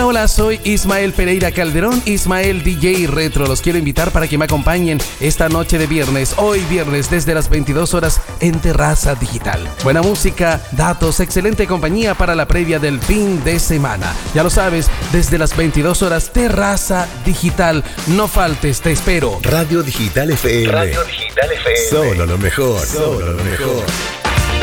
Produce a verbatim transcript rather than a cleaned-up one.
hola, soy Ismael Pereira Calderón, Ismael D J Retro. Los quiero invitar para que me acompañen esta noche de viernes, hoy viernes desde las veintidós horas en Terraza Digital. Buena música, datos, excelente compañía para la previa del fin de semana. Ya lo sabes, desde las veintidós horas Terraza Digital. No faltes, te espero. Radio Digital F M. Radio Digital F M. Solo lo mejor. Solo lo mejor.